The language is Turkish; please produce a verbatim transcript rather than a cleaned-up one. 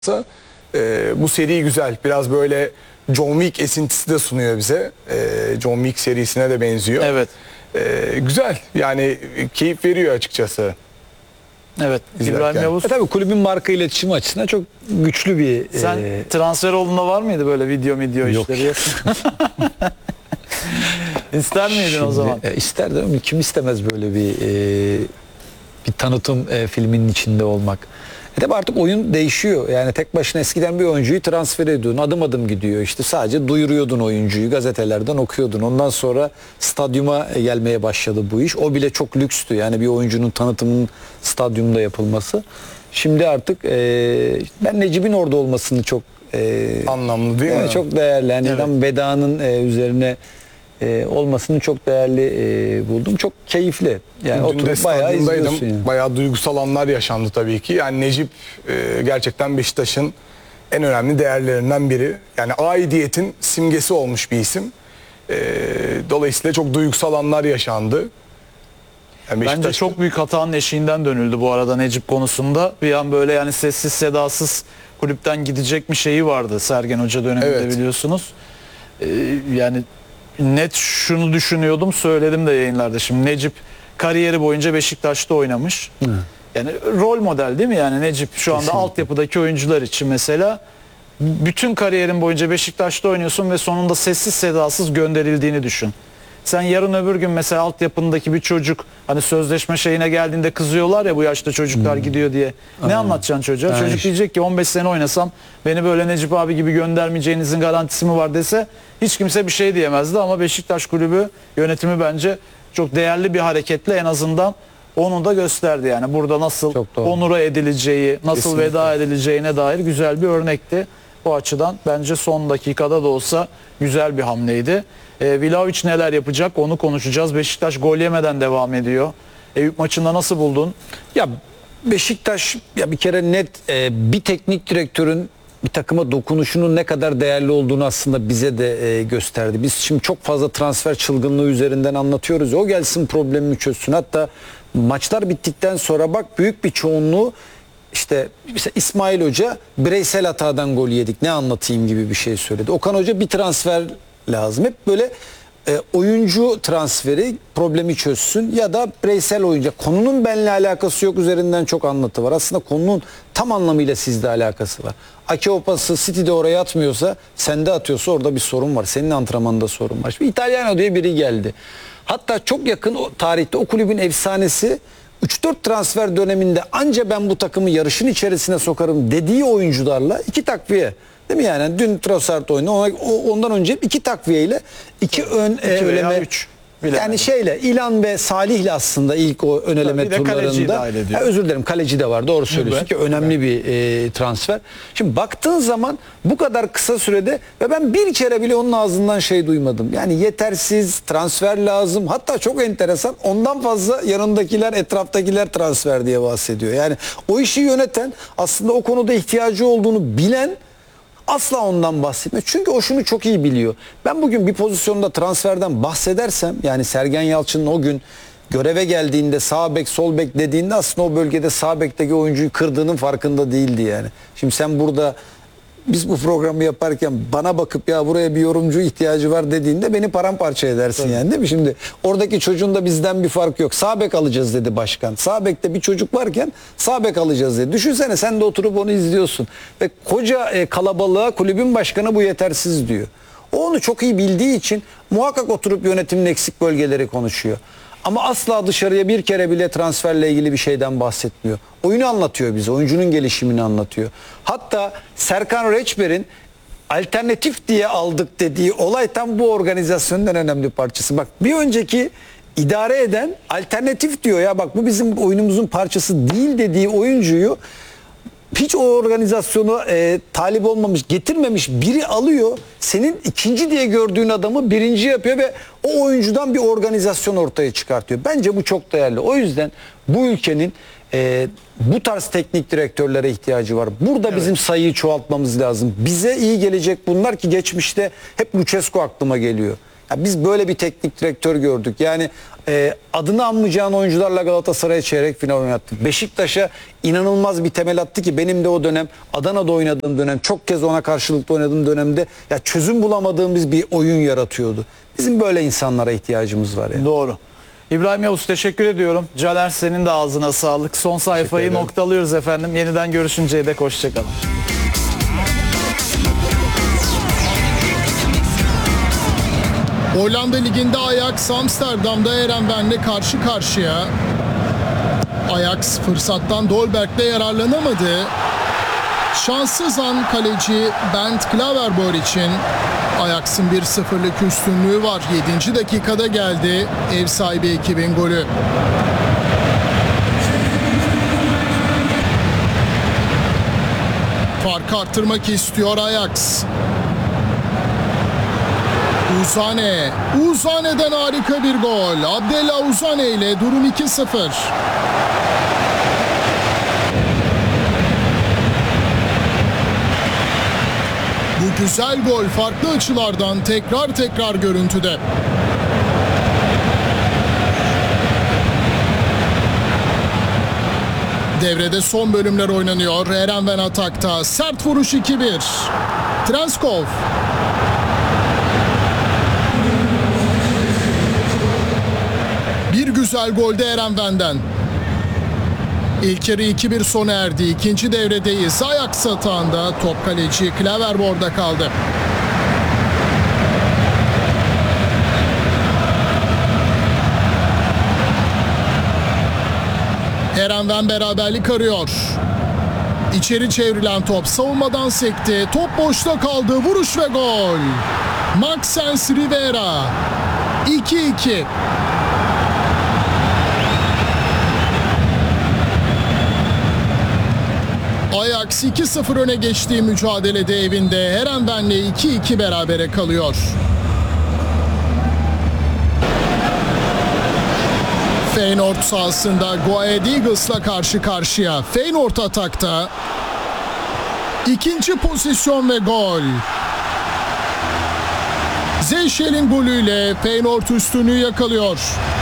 Ee, bu seri güzel. Biraz böyle John Wick esintisi de sunuyor bize. Ee, John Wick serisine de benziyor. Evet. Ee, güzel. Yani keyif veriyor açıkçası. Evet. İzlerken. İbrahim Yavuz. E tabii kulübün marka iletişimi açısından çok güçlü bir... Sen e, transfer olduğunda var mıydı böyle video video Yok. işleri? İster miydin şimdi, o zaman? E, isterdim ama kim istemez böyle bir e, bir tanıtım e, filminin içinde olmak. E tabii artık oyun değişiyor. Yani tek başına eskiden bir oyuncuyu transfer ediyordun. Adım adım gidiyor. İşte sadece duyuruyordun oyuncuyu. Gazetelerden okuyordun. Ondan sonra stadyuma gelmeye başladı bu iş. O bile çok lükstü. Yani bir oyuncunun tanıtımının stadyumda yapılması. Şimdi artık e, ben Necip'in orada olmasını çok e, Anlamlı değil yani mi? çok değerli. Yani Evet. adam vedanın e, üzerine e, olmasını çok değerli e, buldum. Çok keyifli. Yani Dün de oturup bayağı stadyumdaydım. izliyorsun yani. Bayağı duygusal anlar yaşandı tabii ki. Yani Necip e, gerçekten Beşiktaş'ın en önemli değerlerinden biri. Yani aidiyetin simgesi olmuş bir isim. E, dolayısıyla çok duygusal anlar yaşandı. Yani Bence Beşiktaş- çok büyük hatanın eşiğinden dönüldü bu arada Necip konusunda. Bir an böyle yani sessiz sedasız kulüpten gidecek bir şeyi vardı Sergen Hoca döneminde Evet. biliyorsunuz. Ee, yani net şunu düşünüyordum, söyledim de yayınlarda. Şimdi Necip kariyeri boyunca Beşiktaş'ta oynamış. Hı. Yani rol model değil mi yani Necip şu anda Kesinlikle. altyapıdaki oyuncular için mesela bütün kariyerin boyunca Beşiktaş'ta oynuyorsun ve sonunda sessiz sedasız gönderildiğini düşün. Sen yarın öbür gün mesela altyapındaki bir çocuk hani sözleşme şeyine geldiğinde kızıyorlar ya bu yaşta çocuklar gidiyor diye. Ne Aynen. anlatacaksın çocuğa? Aynen. Çocuk diyecek ki on beş sene oynasam beni böyle Necip abi gibi göndermeyeceğinizin garantisi mi var dese hiç kimse bir şey diyemezdi ama Beşiktaş kulübü yönetimi bence çok değerli bir hareketle en azından onu da gösterdi yani burada nasıl Çok doğru. onura edileceği, nasıl Kesinlikle. veda edileceğine dair güzel bir örnekti. Bu açıdan bence son dakikada da olsa güzel bir hamleydi. E, Vlahovic neler yapacak onu konuşacağız. Beşiktaş gol yemeden devam ediyor. Eyüp maçında nasıl buldun? Ya Beşiktaş ya bir kere net e, bir teknik direktörün bir takıma dokunuşunun ne kadar değerli olduğunu aslında bize de e, gösterdi. Biz şimdi çok fazla transfer çılgınlığı üzerinden anlatıyoruz. O gelsin problemimi çözsün. Hatta maçlar bittikten sonra bak büyük bir çoğunluğu işte mesela İsmail Hoca bireysel hatadan gol yedik ne anlatayım gibi bir şey söyledi. Okan Hoca bir transfer lazım. Hep böyle e, oyuncu transferi problemi çözsün ya da bireysel oyuncu. Konunun benimle alakası yok üzerinden çok anlatı var. Aslında konunun tam anlamıyla sizle alakası var. Ake Opası City'de oraya atmıyorsa sende atıyorsa orada bir sorun var. Senin antrenmanda sorun var. Şimdi İtalyano diye biri geldi. Hatta çok yakın o tarihte o kulübün efsanesi üç dört transfer döneminde anca ben bu takımı yarışın içerisine sokarım dediği oyuncularla iki takviye. Değil mi yani? Dün Trossard oyunu ona, o- ondan önce iki takviyeyle iki ön e, İki veya eleme. üç. Bilemedim. Yani şeyle İlan ve Salih'le aslında ilk o ön eleme bir de kaleciyi turlarında. dahil ediyor. Ha, özür dilerim kaleci de var. Doğru söylüyorsun ki önemli bir e, transfer. Şimdi baktığın zaman bu kadar kısa sürede ve ben bir kere bile onun ağzından şey duymadım. Yani yetersiz, transfer lazım. Hatta çok enteresan ondan fazla yanındakiler, etraftakiler transfer diye bahsediyor. Yani o işi yöneten aslında o konuda ihtiyacı olduğunu bilen asla ondan bahsetmiyor. Çünkü o şunu çok iyi biliyor. Ben bugün bir pozisyonda transferden bahsedersem yani Sergen Yalçın'ın o gün göreve geldiğinde sağ bek sol bek dediğinde aslında o bölgede sağ bekteki oyuncuyu kırdığının farkında değildi yani. Şimdi sen burada biz bu programı yaparken bana bakıp ya buraya bir yorumcu ihtiyacı var dediğinde beni paramparça edersin Tabii. yani değil mi? Şimdi oradaki çocuğun da bizden bir fark yok. Sağ bek alacağız dedi başkan. Sağ bekte bir çocuk varken sağ bek alacağız dedi. Düşünsene sen de oturup onu izliyorsun. Ve koca e, kalabalığa kulübün başkanı bu yetersiz diyor. O onu çok iyi bildiği için muhakkak oturup yönetimin eksik bölgeleri konuşuyor. Ama asla dışarıya bir kere bile transferle ilgili bir şeyden bahsetmiyor. Oyunu anlatıyor bize, oyuncunun gelişimini anlatıyor. Hatta Serkan Reçber'in alternatif diye aldık dediği olay tam bu organizasyonun en önemli parçası. Bak bir önceki idare eden alternatif diyor ya bak bu bizim oyunumuzun parçası değil dediği oyuncuyu hiç o organizasyonu e, talip olmamış, getirmemiş biri alıyor. Senin ikinci diye gördüğün adamı birinci yapıyor ve o oyuncudan bir organizasyon ortaya çıkartıyor. Bence bu çok değerli. O yüzden bu ülkenin e, bu tarz teknik direktörlere ihtiyacı var. Burada Evet. bizim sayıyı çoğaltmamız lazım. Bize iyi gelecek bunlar ki geçmişte hep Lucescu aklıma geliyor. Ya biz böyle bir teknik direktör gördük. Yani e, adını anmayacağın oyuncularla Galatasaray'a çeyrek final oynattı. Beşiktaş'a inanılmaz bir temel attı ki benim de o dönem Adana'da oynadığım dönem, çok kez ona karşılıklı oynadığım dönemde ya çözüm bulamadığımız bir oyun yaratıyordu. Bizim böyle insanlara ihtiyacımız var yani. Doğru. İbrahim Yavuz teşekkür ediyorum. Caner senin de ağzına sağlık. Son sayfayı ederim. noktalıyoruz efendim. Yeniden görüşünceye dek hoşçakalın. Hollanda Ligi'nde Ajax Amsterdam'da Erenven'le karşı karşıya. Ajax fırsattan Dolberg'de yararlanamadı. Şanssız an kaleci Bent Klaverboer için. Ajax'ın bir sıfırlık üstünlüğü var. yedinci dakikada geldi ev sahibi ekibin golü. Farkı arttırmak istiyor Ajax. Uzane. Uzane'den harika bir gol. Abdullah Uzane ile durum iki sıfır. Bu güzel gol farklı açılardan tekrar tekrar görüntüde. Devrede son bölümler oynanıyor. Erenven atakta. Sert vuruş iki bir. Transkov. Bir güzel golde Erenven'den. İlk yarı iki bir sona erdi. İkinci devredeyiz. Ajax atağında top kaleci Klaverboer'da kaldı. Erenven beraberlik arıyor. İçeri çevrilen top savunmadan sekti. Top boşta kaldı. Vuruş ve gol. Maxence Rivera. iki iki. Ajax iki sıfır öne geçtiği mücadelede evinde Erenven'le iki iki berabere kalıyor. Feyenoord sahasında Go Ahead Eagles'la karşı karşıya. Feyenoord atakta. İkinci pozisyon ve gol. Zeyşel'in golüyle Feyenoord üstünlüğü yakalıyor.